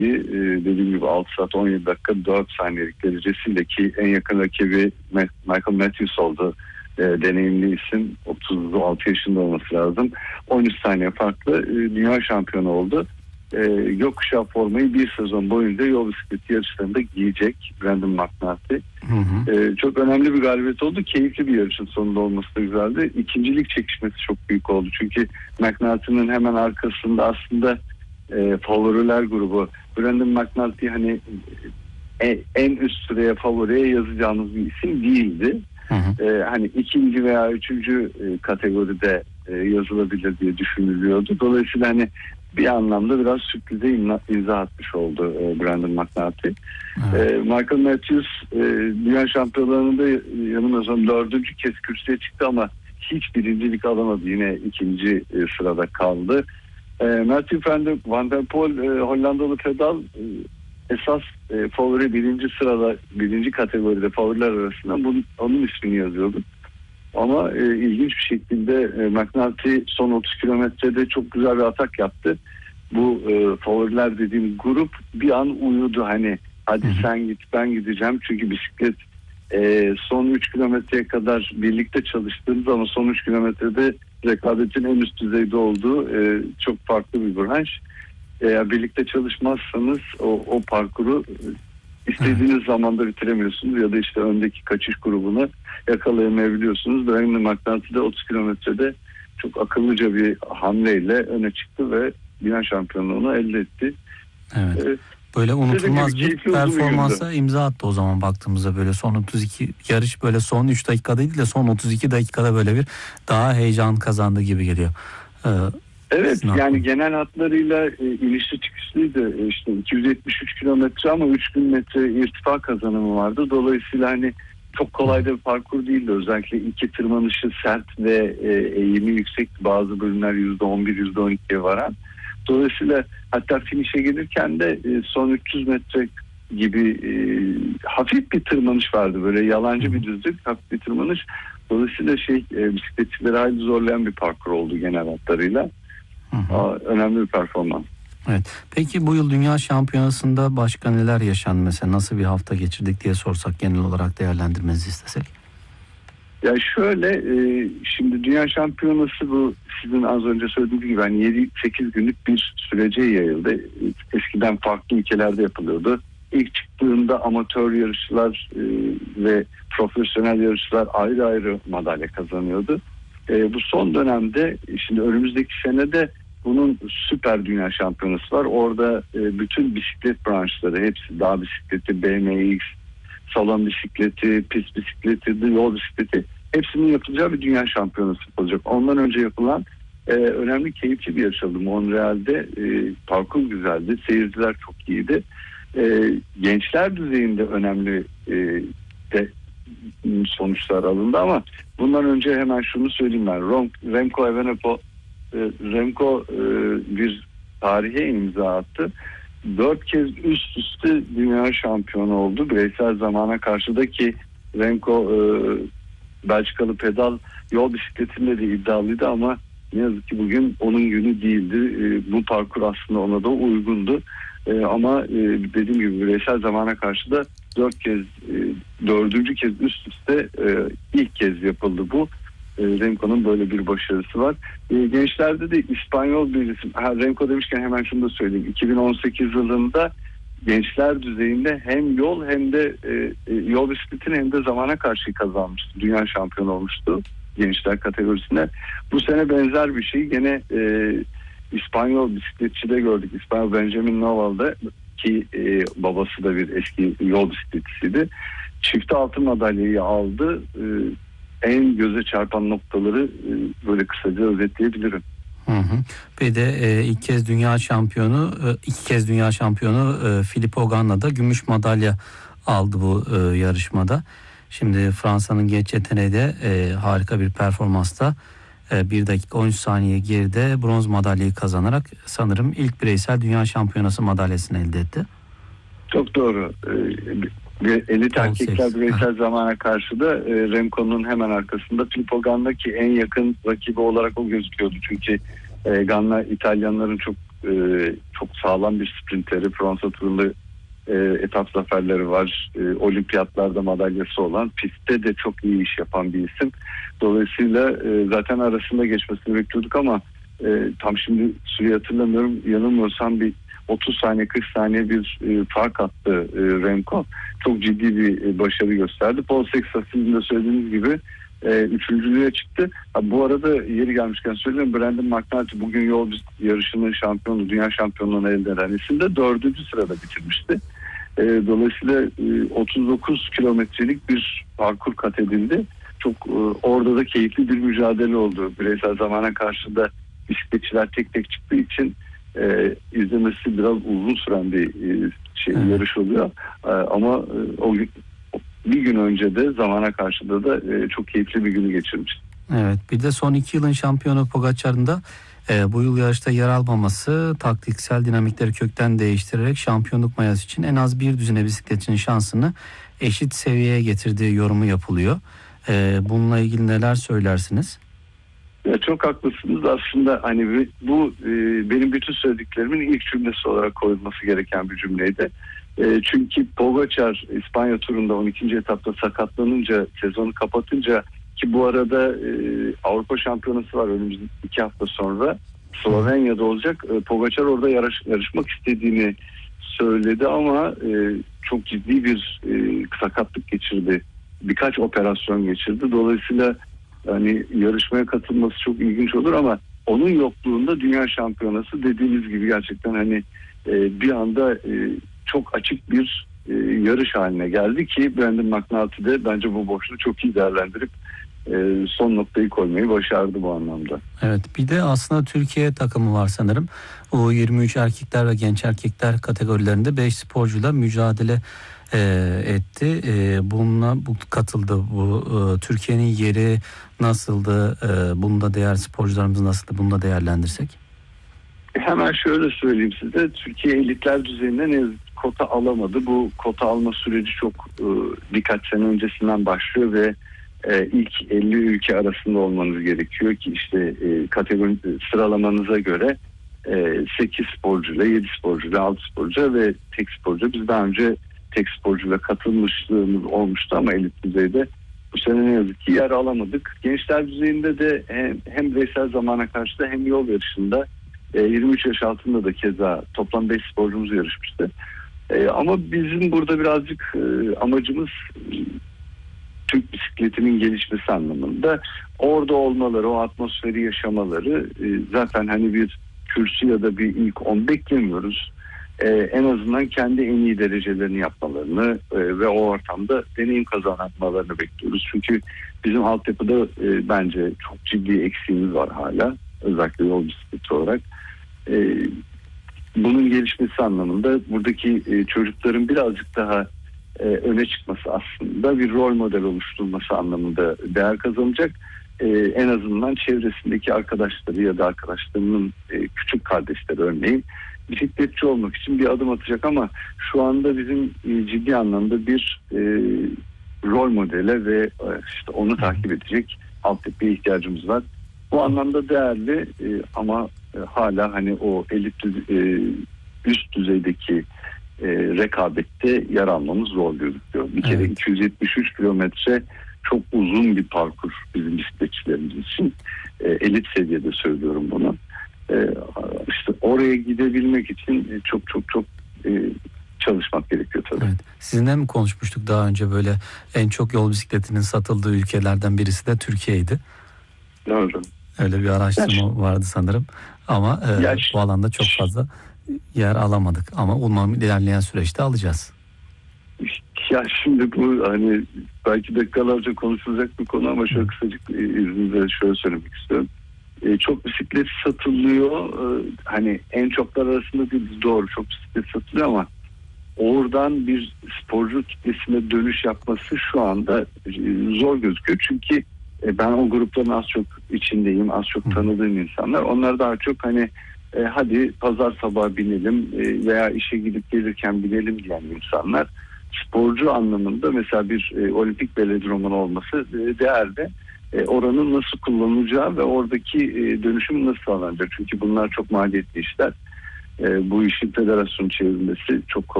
dediğim gibi 6 saat 17 dakika 4 saniyelik derecesiyle, ki en yakın rakibi Michael Matthews oldu. Deneyimli isim, 36 yaşında olması lazım. 13 saniye farklı dünya şampiyonu oldu. Gökkuşağı formayı bir sezon boyunca yol bisikleti yarışlarında giyecek Brandon McNulty. Çok önemli bir galibiyet oldu. Keyifli bir yarışın sonunda olması da güzeldi. İkincilik çekişmesi çok büyük oldu. Çünkü McNulty'nin hemen arkasında aslında favoriler grubu. Brandon McNulty hani en üst sıraya, favoriye yazacağımız bir isim değildi. Hani ikinci veya üçüncü kategoride yazılabilir diye düşünülüyordu. Dolayısıyla hani bir anlamda biraz sürprize imza atmış oldu Brandon McNulty. Michael Matthews dünya şampiyonlarında yanılmıyorsam 4. kez kürsüye çıktı ama hiç birincilik alamadı. Yine ikinci sırada kaldı. Matthew van der Poel, Hollandalı pedal, esas favori birinci kategoride favoriler arasında onun ismini yazıyordu. Ama ilginç bir şekilde McNulty son 30 kilometrede çok güzel bir atak yaptı. Bu favoriler dediğim grup bir an uyudu, hani hadi sen git ben gideceğim, çünkü bisiklet son 3 kilometreye kadar birlikte çalıştığımız ama son 3 kilometrede rekabetin en üst düzeyde olduğu çok farklı bir branş. Eğer birlikte çalışmazsanız o parkuru istediğiniz zamanda bitiremiyorsunuz ya da işte öndeki kaçış grubunu yakalayamayabiliyorsunuz. Brandon McNulty de 30 kilometrede çok akıllıca bir hamleyle öne çıktı ve dünya şampiyonluğunu elde etti. Evet. Böyle unutulmaz bir performansa imza attı o zaman baktığımızda. Böyle son 32 yarış böyle son 3 dakika değil de son 32 dakikada böyle bir daha heyecan kazandı gibi geliyor. Evet, yani genel hatlarıyla inişli çıkışlıydı. İşte 273 kilometre ama 3000 metre irtifa kazanımı vardı. Dolayısıyla hani çok kolay da bir parkur değildi. Özellikle iki tırmanışı sert ve eğimi yüksek. Bazı bölümler %11, %12'ye varan. Dolayısıyla hatta finişe gelirken de son 300 metre gibi hafif bir tırmanış vardı. Böyle yalancı bir düzlük, hafif bir tırmanış. Dolayısıyla bisikletçileri hayli zorlayan bir parkur oldu genel hatlarıyla. Önemli bir performans. Evet. Peki bu yıl Dünya Şampiyonası'nda başka neler yaşandı mesela? Nasıl bir hafta geçirdik diye sorsak, genel olarak değerlendirmenizi istesek. Ya şöyle, şimdi Dünya Şampiyonası bu sizin az önce söylediğiniz gibi hani 7-8 günlük bir sürece yayıldı. Eskiden farklı ülkelerde yapılıyordu. İlk çıktığında amatör yarışçılar ve profesyonel yarışçılar ayrı ayrı madalya kazanıyordu. Bu son dönemde, şimdi önümüzdeki senede bunun süper dünya şampiyonası var. Orada bütün bisiklet branşları, hepsi dağ bisikleti, BMX, salon bisikleti, pist bisikleti, yol bisikleti, hepsinin yapılacağı bir dünya şampiyonası olacak. Ondan önce yapılan önemli, keyifli bir yarış oldu. Montreal'de parkur güzeldi, seyirciler çok iyiydi. Gençler düzeyinde önemli sonuçlar alındı ama bundan önce hemen şunu söyleyeyim ben. Remco Evenepoel bir tarihe imza attı. 4 kez üst üste dünya şampiyonu oldu. Bireysel zamana karşıdaki Remco Belçikalı pedal yol bisikletinde de iddialıydı ama ne yazık ki bugün onun günü değildi. Bu parkur aslında ona da uygundu. Ama dediğim gibi bireysel zamana karşı da 4. kez üst üste ilk kez yapıldı bu. Remco'nun böyle bir başarısı var. Gençlerde de İspanyol bir isim. Remco demişken hemen şunu da söyleyeyim. 2018 yılında gençler düzeyinde hem yol hem de yol bisikletini hem de zamana karşı kazanmıştı. Dünya şampiyonu olmuştu gençler kategorisinde. Bu sene benzer bir şey gene İspanyol bisikletçide gördük. İspanyol Benjamin Noval'da, ki babası da bir eski yol bisikletçisiydi. Çifte altın madalyayı aldı. En göze çarpan noktaları böyle kısaca özetleyebilirim. Bir de iki kez dünya şampiyonu Filippo Ganna da gümüş madalya aldı bu yarışmada. Şimdi Fransa'nın genç yeteneği de harika bir performansla 1 dakika 13 saniye geride bronz madalyayı kazanarak sanırım ilk bireysel dünya şampiyonası madalyasını elde etti. Çok doğru. Elit erkekler bireysel zamana karşı da Remco'nun hemen arkasında Filippo Ganna, ki en yakın rakibi olarak o gözüküyordu. Çünkü Ganna İtalyanların çok çok sağlam bir sprinteri, Fransa turunda etap zaferleri var. Olimpiyatlarda madalyası olan, pistte de çok iyi iş yapan bir isim. Dolayısıyla zaten arasında geçmesini bekliyorduk ama tam şimdi süreyi hatırlamıyorum. Yanılmıyorsam bir 30 saniye 40 saniye bir fark attı Remco. Çok ciddi bir başarı gösterdi. Paul Sexton sizin de söylediğiniz gibi üçüncülüğe çıktı. Bu arada yeri gelmişken söyleyeyim, Brandon McNulty bugün yol yarışının şampiyonu, dünya şampiyonluğunu elde eden isim de 4. sırada bitirmişti. Dolayısıyla 39 kilometrelik bir parkur kat edildi. Çok orada da keyifli bir mücadele oldu. Bireysel zamana karşı da bisikletçiler tek tek çıktığı için izlemesi biraz uzun süren bir yarış oluyor. Ama o bir gün önce de zamana karşı da çok keyifli bir günü geçirmiş. Evet, bir de son 2 yılın şampiyonu Pogacar'ın da bu yıl yarışta yer almaması taktiksel dinamikleri kökten değiştirerek şampiyonluk mayası için en az bir düzine bisikletçinin şansını eşit seviyeye getirdiği yorumu yapılıyor. Bununla ilgili neler söylersiniz? Ya çok haklısınız. Aslında hani bu benim bütün söylediklerimin ilk cümlesi olarak koyulması gereken bir cümleydi. Çünkü Pogacar İspanya turunda 12. etapta sakatlanınca, sezonu kapatınca, ki bu arada Avrupa Şampiyonası var önümüzdeki 2 hafta sonra Slovenya'da olacak. Pogacar orada yarışmak istediğini söyledi ama çok ciddi bir sakatlık geçirdi. Birkaç operasyon geçirdi. Dolayısıyla hani yarışmaya katılması çok ilginç olur ama onun yokluğunda dünya şampiyonası dediğiniz gibi gerçekten hani bir anda çok açık bir yarış haline geldi ki Brandon McNulty de bence bu boşluğu çok iyi değerlendirip son noktayı koymayı başardı bu anlamda. Evet, bir de aslında Türkiye takımı var sanırım. O 23 erkekler ve genç erkekler kategorilerinde 5 sporcuyla mücadele etti. Bununla katıldı. Türkiye'nin yeri nasıldı? Bunda diğer sporcularımız nasıldı? Bunu da değerlendirsek. Hemen şöyle söyleyeyim size. Türkiye elitler düzeyinde kota alamadı. Bu kota alma süreci çok birkaç sene öncesinden başlıyor ve ilk 50 ülke arasında olmanız gerekiyor ki işte kategori sıralamanıza göre 8 sporcuyla, 7 sporcuyla, 6 sporcu ve tek sporcu. Biz daha önce tek sporcuyla katılmışlığımız olmuştu ama elit düzeyde bu sene ne yazık ki yer alamadık. Gençler düzeyinde de hem bireysel zamana karşı da hem yol yarışında 23 yaş altında da keza toplam 5 sporcumuz yarışmıştı. Ama bizim burada birazcık amacımız Türk bisikletinin gelişmesi anlamında. Orada olmaları, o atmosferi yaşamaları, zaten hani bir kürsü ya da bir ilk 10 beklemiyoruz. En azından kendi en iyi derecelerini yapmalarını ve o ortamda deneyim kazanmalarını bekliyoruz. Çünkü bizim altyapıda bence çok ciddi eksiğimiz var hala. Özellikle yol bisikleti olarak. Bunun gelişmesi anlamında buradaki çocukların birazcık daha öne çıkması aslında bir rol model oluşturulması anlamında değer kazanacak. En azından çevresindeki arkadaşları ya da arkadaşlarının küçük kardeşleri örneğin bisikletçi olmak için bir adım atacak ama şu anda bizim ciddi anlamda bir rol modele ve işte onu takip edecek altyapıya ihtiyacımız var. Bu anlamda değerli ama hala hani o üst düzeydeki rekabette yer almamız zor gözüküyor. Bir kere 273 kilometre çok uzun bir parkur bizim bisikletçilerimiz için. Elit seviyede söylüyorum bunu. İşte oraya gidebilmek için çok çalışmak gerekiyor tabii. Evet. Sizinle mi konuşmuştuk daha önce, böyle en çok yol bisikletinin satıldığı ülkelerden birisi de Türkiye'ydi. Doğru. Öyle bir araştırma vardı sanırım. Ama bu alanda çok fazla yer alamadık. Ama umarım ilerleyen süreçte alacağız. Ya şimdi bu hani belki dakikalarca konuşulacak bir konu ama şöyle kısacık izninizle şöyle söylemek istiyorum. Çok bisiklet satılıyor. Hani en çoklar arasında değil, doğru çok bisiklet satılıyor ama oradan bir sporcu kitlesine dönüş yapması şu anda zor gözüküyor. Çünkü ben o grupların az çok içindeyim, az çok tanıdığım insanlar. Onlar daha çok hani hadi pazar sabahı binelim veya işe gidip gelirken binelim diyen insanlar. Sporcu anlamında mesela bir olimpik velodromun olması değerli. Oranın nasıl kullanılacağı ve oradaki dönüşüm nasıl sağlanacak? Çünkü bunlar çok maliyetli işler. bu işin federasyon çevrilmesi çok kolay